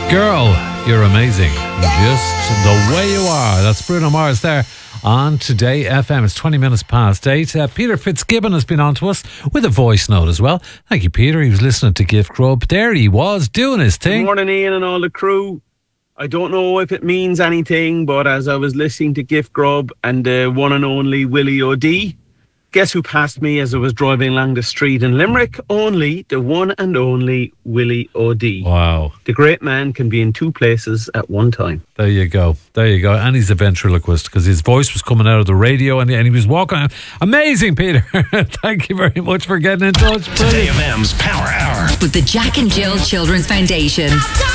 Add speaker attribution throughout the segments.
Speaker 1: Girl, you're amazing. Just the way you are. That's Bruno Mars there on Today FM. It's 20 minutes past 8. Peter Fitzgibbon has been on to us with a voice note as well. Thank you, Peter. He was listening to Gift Grub. There he was doing his thing.
Speaker 2: Good morning, Ian and all the crew. I don't know if it means anything, but as I was listening to Gift Grub and the one and only Willie O'D, guess who passed me as I was driving along the street in Limerick? Only the one and only Willie O'D.
Speaker 1: Wow.
Speaker 2: The great man can be in two places at one time.
Speaker 1: There you go. There you go. And he's a ventriloquist because his voice was coming out of the radio and he was walking. Amazing, Peter. Thank you very much for getting in touch.
Speaker 3: Today FM's Power Hour
Speaker 4: with the Jack and Jill Children's Foundation.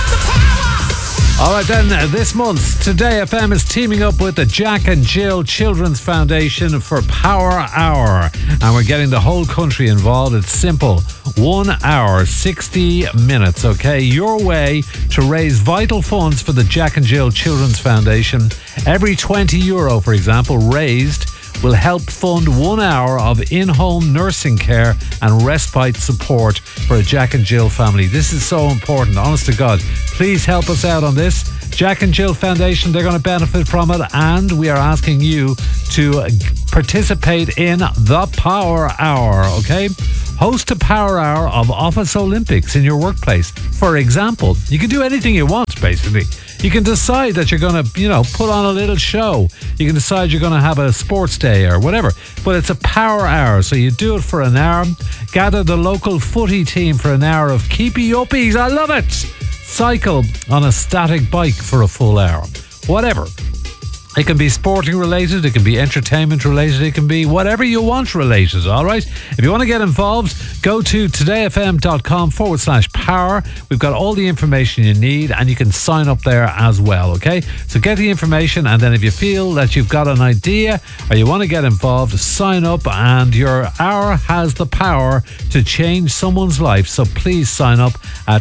Speaker 1: All right, then, this month, Today FM is teaming up with the Jack and Jill Children's Foundation for Power Hour. And we're getting the whole country involved. It's simple. 1 hour, 60 minutes, okay? Your way to raise vital funds for the Jack and Jill Children's Foundation. Every €20, for example, raised will help fund 1 hour of in-home nursing care and respite support for a Jack and Jill family. This is so important, honest to God. Please help us out on this. Jack and Jill Foundation, they're going to benefit from it, and we are asking you to participate in the Power Hour, okay? Host a Power Hour of Office Olympics in your workplace. For example, you can do anything you want, basically. You can decide that you're going to, put on a little show. You can decide you're going to have a sports day or whatever. But it's a power hour, so you do it for an hour. Gather the local footy team for an hour of keepy uppies. I love it. Cycle on a static bike for a full hour. Whatever. It can be sporting related, it can be entertainment related, it can be whatever you want related, all right? If you want to get involved, go to todayfm.com/power. We've got all the information you need and you can sign up there as well, okay? So get the information, and then if you feel that you've got an idea or you want to get involved, sign up, and your hour has the power to change someone's life. So please sign up at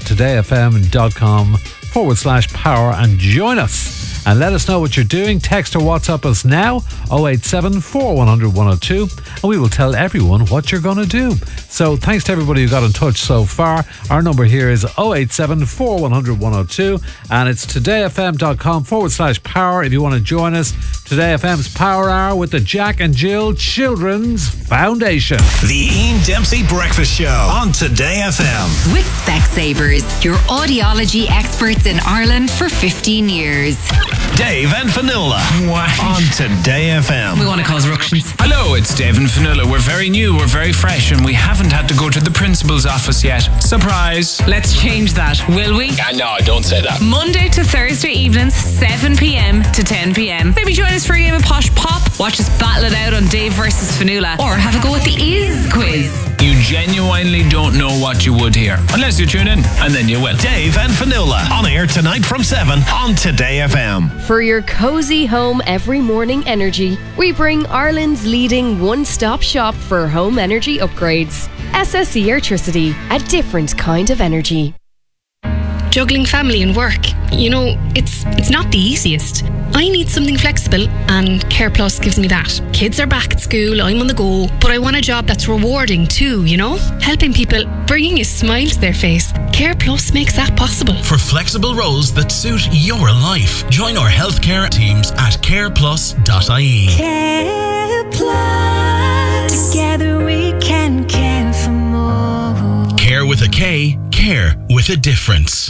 Speaker 1: todayfm.com/power and join us. And let us know what you're doing. Text or WhatsApp us now, 087 410 102, and we will tell everyone what you're going to do. So thanks to everybody who got in touch so far. Our number here is 087 410 102, and it's todayfm.com/power if you want to join us. Today FM's Power Hour with the Jack and Jill Children's Foundation.
Speaker 3: The Ian Dempsey Breakfast Show on Today FM.
Speaker 4: With Specsavers, your audiology experts in Ireland for 15 years.
Speaker 3: Dave and Fionnuala on Today FM.
Speaker 5: We want to cause ructions.
Speaker 6: Hello, it's Dave and Fionnuala. We're very new, we're very fresh, and we haven't had to go to the principal's office yet. Surprise.
Speaker 5: Let's change that, will we?
Speaker 6: No, don't say that.
Speaker 5: Monday to Thursday evenings, 7 p.m. to 10 p.m. Maybe join us for a game of Posh Pop, watch us battle it out on Dave versus Fionnuala, or have a go at the Is quiz.
Speaker 6: You genuinely don't know what you would hear, unless you tune in, and then you will.
Speaker 3: Dave and Fionnuala on air tonight from 7 on Today FM.
Speaker 7: For your cozy home every morning energy, we bring Ireland's leading one-stop shop for home energy upgrades. SSE Electricity, a different kind of energy.
Speaker 8: Juggling family and work, it's not the easiest. I need something flexible, and Care Plus gives me that. Kids are back at school, I'm on the go, but I want a job that's rewarding too, Helping people, bringing a smile to their face. Care Plus makes that possible.
Speaker 9: For flexible roles that suit your life, join our healthcare teams at careplus.ie.
Speaker 10: Care Plus. Together we can care for more.
Speaker 9: Care with a K, care with a difference.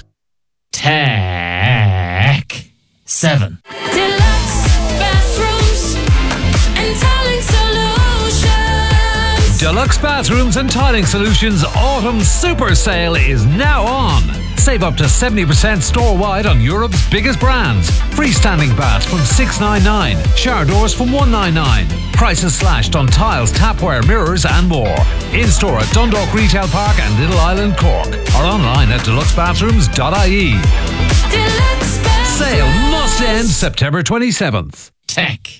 Speaker 11: Tech 7.
Speaker 10: Deluxe bathrooms and tiling solutions.
Speaker 1: Deluxe Bathrooms and Tiling Solutions Autumn Super Sale is now on. Save up to 70% store-wide on Europe's biggest brands. Freestanding baths from $699. Shower doors from $199. Prices slashed on tiles, tapware, mirrors and more. In-store at Dundalk Retail Park and Little Island, Cork. Or online at deluxebathrooms.ie.
Speaker 10: Deluxe bathrooms.
Speaker 1: Sale must end September 27th.
Speaker 11: Tech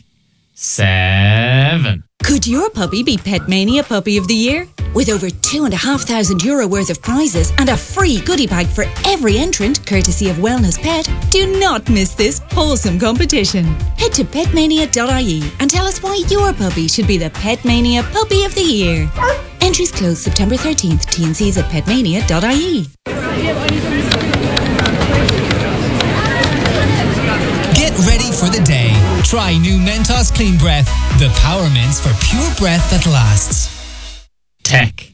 Speaker 11: 7.
Speaker 12: Could your puppy be Petmania Puppy of the Year? With over €2,500 worth of prizes and a free goodie bag for every entrant, courtesy of Wellness Pet, do not miss this wholesome competition. Head to petmania.ie and tell us why your puppy should be the Petmania Puppy of the Year. Entries close September 13th. T&Cs at petmania.ie.
Speaker 13: Try new Mentos Clean Breath, the power mints for pure breath that lasts.
Speaker 11: Tech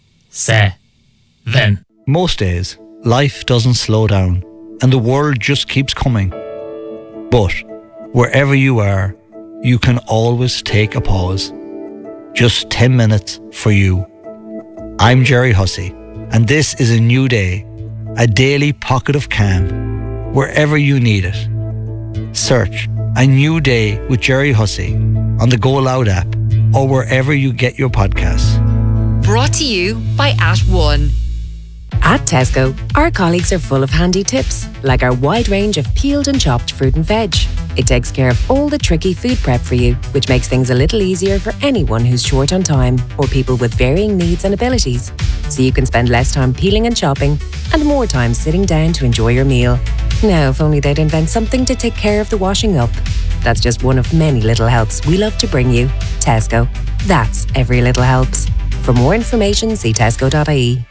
Speaker 11: 7.
Speaker 14: Most days, life doesn't slow down and the world just keeps coming. But wherever you are, you can always take a pause. Just 10 minutes for you. I'm Jerry Hussey, and this is a new day, a daily pocket of calm, wherever you need it. Search A New Day with Jerry Hussey on the Go Loud app or wherever you get your podcasts.
Speaker 4: Brought to you by @One.
Speaker 15: At Tesco, our colleagues are full of handy tips, like our wide range of peeled and chopped fruit and veg. It takes care of all the tricky food prep for you, which makes things a little easier for anyone who's short on time or people with varying needs and abilities. So you can spend less time peeling and chopping and more time sitting down to enjoy your meal. Now, if only they'd invent something to take care of the washing up. That's just one of many little helps we love to bring you. Tesco. That's every little helps. For more information, see tesco.ie.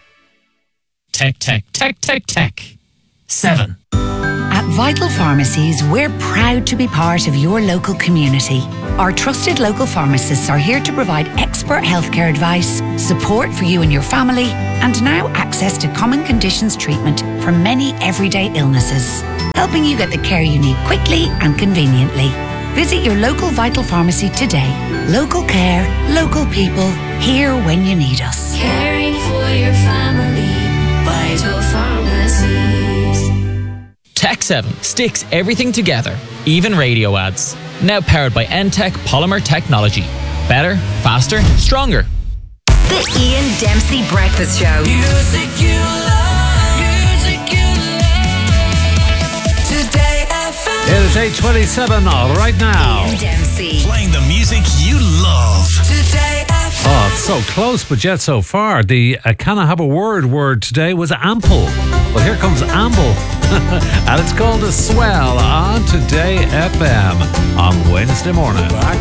Speaker 11: Tech 7.
Speaker 16: At Vital Pharmacies, we're proud to be part of your local community. Our trusted local pharmacists are here to provide expert healthcare advice, support for you and your family, and now access to common conditions treatment for many everyday illnesses, helping you get the care you need quickly and conveniently. Visit your local Vital Pharmacy today. Local care, local people, here when you need us.
Speaker 10: Caring for your family, Vital Pharmacies.
Speaker 11: Tech 7 sticks everything together, even radio ads. Now powered by N-Tech polymer technology. Better, faster, stronger.
Speaker 4: The Ian Dempsey Breakfast Show.
Speaker 10: Music you love, music you love. Today FM.
Speaker 1: It is 8:27 right now.
Speaker 4: Ian Dempsey.
Speaker 9: Playing the music you love.
Speaker 10: Today FM.
Speaker 1: Oh, it's so close, but yet so far. The Can I Have a Word today was ample. Well, here comes Amble. And it's called A Swell on Today FM on Wednesday morning.
Speaker 17: I